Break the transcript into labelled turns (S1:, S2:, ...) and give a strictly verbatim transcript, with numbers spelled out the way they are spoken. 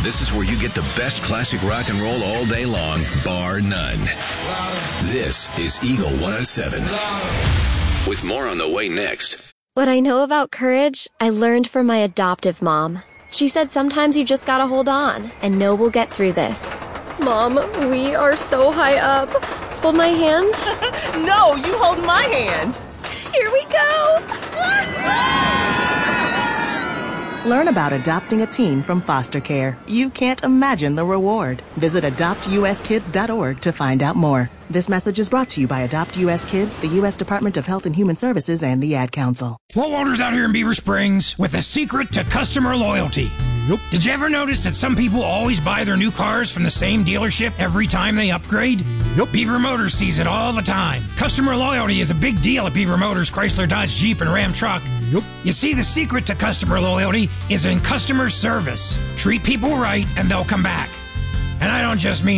S1: This is where you get the best classic rock and roll all day long, bar none. This is Eagle one oh seven. With more on the way next.
S2: What I know about courage, I learned from my adoptive mom. She said sometimes you just gotta hold on and know we'll get through this. Mom, we are so high up. Hold my hand.
S3: No, you hold my hand.
S2: Here we go.
S3: Learn about adopting a teen from foster care. You can't imagine the reward. Visit adopt u s kids dot org to find out more. This message is brought to you by Adopt U S Kids, the U S Department of Health and Human Services, and the Ad Council.
S4: Walt Walters out here in Beaver Springs with a secret to customer loyalty. Nope. Did you ever notice that some people always buy their new cars from the same dealership every time they upgrade? Nope. Beaver Motors sees it all the time. Customer loyalty is a big deal at Beaver Motors, Chrysler, Dodge, Jeep, and Ram Truck. Nope. You see, the secret to customer loyalty is in customer service. Treat people right and they'll come back. And I don't just mean